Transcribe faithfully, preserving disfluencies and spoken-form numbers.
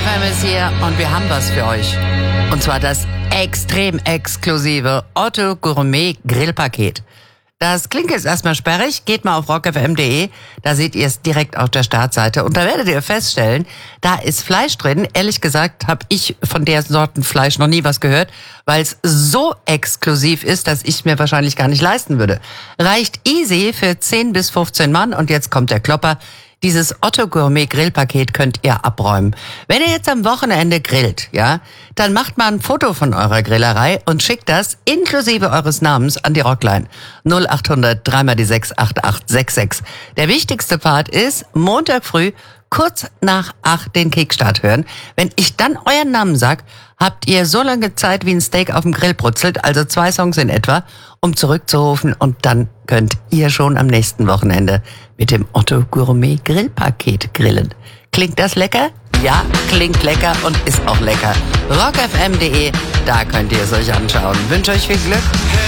F M ist hier und wir haben was für euch. Und zwar das extrem exklusive Otto Gourmet Grillpaket. Das klingt jetzt erstmal sperrig, geht mal auf rock f m punkt d e, da seht ihr es direkt auf der Startseite und da werdet ihr feststellen, da ist Fleisch drin. Ehrlich gesagt habe ich von der Sorten Fleisch noch nie was gehört, weil es so exklusiv ist, dass ich mir wahrscheinlich gar nicht leisten würde. Reicht easy für zehn bis fünfzehn Mann und jetzt kommt der Klopper. Dieses Otto Gourmet Grillpaket könnt ihr abräumen. Wenn ihr jetzt am Wochenende grillt, ja, dann macht mal ein Foto von eurer Grillerei und schickt das inklusive eures Namens an die Rockline null acht hundert drei mal die sechs acht acht sechs sechs. Der wichtigste Part ist Montag früh kurz nach acht den Kickstart hören. Wenn ich dann euren Namen sag, habt ihr so lange Zeit, wie ein Steak auf dem Grill brutzelt, also zwei Songs in etwa, um zurückzurufen und dann könnt ihr schon am nächsten Wochenende mit dem Otto Gourmet Grillpaket grillen. Klingt das lecker? Ja, klingt lecker und ist auch lecker. rock f m punkt d e, da könnt ihr es euch anschauen. Wünsche euch viel Glück.